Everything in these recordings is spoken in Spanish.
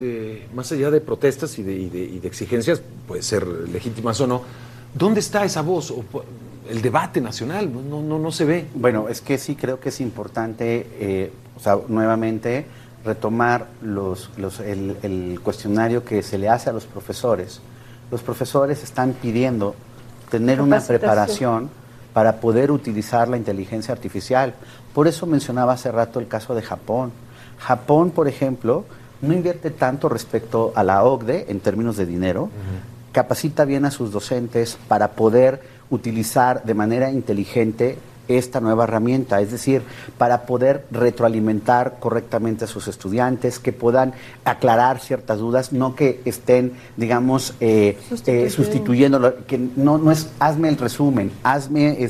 más allá de protestas y de exigencias, puede ser legítimas o no, ¿dónde está esa voz? El debate nacional no se ve. Bueno, es que sí creo que es importante, nuevamente retomar el cuestionario que se le hace a los profesores. Los profesores están pidiendo tener una preparación para poder utilizar la inteligencia artificial. Por eso mencionaba hace rato el caso de Japón. Japón, por ejemplo, no invierte tanto respecto a la OCDE en términos de dinero, capacita bien a sus docentes para poder utilizar de manera inteligente esta nueva herramienta, es decir, para poder retroalimentar correctamente a sus estudiantes, que puedan aclarar ciertas dudas, no que estén, digamos, sustituyendo, que no es hazme el resumen, hazme,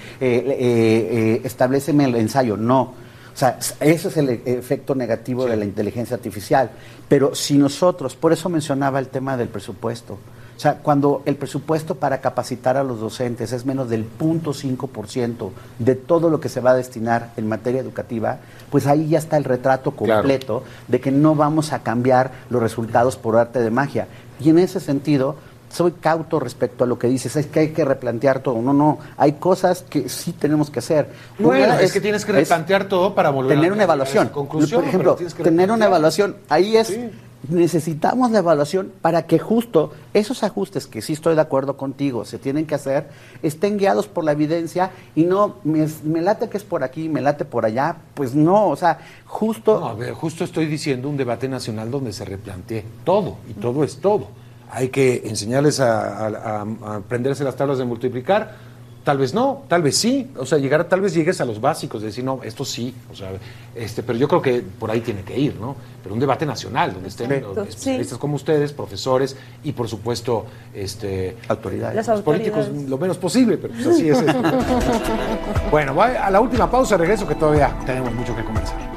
establéceme el ensayo, no. O sea, ese es el efecto negativo de la inteligencia artificial. Pero si nosotros, por eso mencionaba el tema del presupuesto, o sea, cuando el presupuesto para capacitar a los docentes es menos del 0.5% de todo lo que se va a destinar en materia educativa, pues ahí ya está el retrato completo de que no vamos a cambiar los resultados por arte de magia. Y en ese sentido, soy cauto respecto a lo que dices, es que hay que replantear todo. No, hay cosas que sí tenemos que hacer. Bueno, es que tienes que replantear todo para volver tener una evaluación. Conclusión, por ejemplo, tener una evaluación, ahí es... Sí. Necesitamos la evaluación para que justo esos ajustes, que sí estoy de acuerdo contigo, se tienen que hacer, estén guiados por la evidencia y no, me late que es por aquí, me late por allá, pues no, o sea, justo... No, a ver, justo estoy diciendo un debate nacional donde se replantee todo, y todo es todo. Hay que enseñarles a aprenderse las tablas de multiplicar. Tal vez no, tal vez sí, o sea, tal vez llegues a los básicos, de decir, no, esto sí, o sea, pero yo creo que por ahí tiene que ir, ¿no? Pero un debate nacional, donde estén especialistas como ustedes, profesores y, por supuesto, autoridades. Los políticos lo menos posible, pero pues así es esto. Bueno, voy a la última pausa, regreso, que todavía tenemos mucho que conversar.